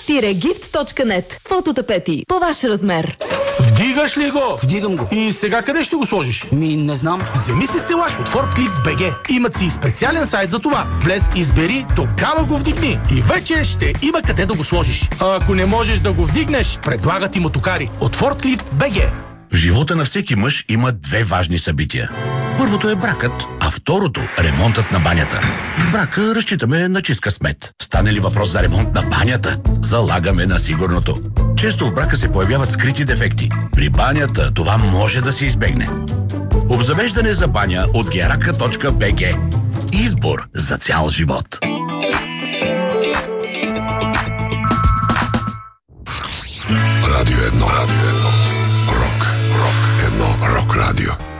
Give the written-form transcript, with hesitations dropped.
Gift.net. Фототапети по ваш размер. Вдигаш ли го? Вдигам го. И сега къде ще го сложиш? Не знам. Вземи си стелаж от Forklift BG. Имат си специален сайт за това. Влез, избери, тогава го вдигни. И вече ще има къде да го сложиш. А ако не можеш да го вдигнеш, предлагат и мотокари от Forklift BG. В живота на всеки мъж има две важни събития. Първото е бракът, а второто – ремонтът на банята. В брака разчитаме на чист късмет. Стане ли въпрос за ремонт на банята, залагаме на сигурното. Често в брака се появяват скрити дефекти. При банята това може да се избегне. Обзавеждане за баня от geraka.bg. Избор за цял живот. Радио 1. Рок. Рок радио.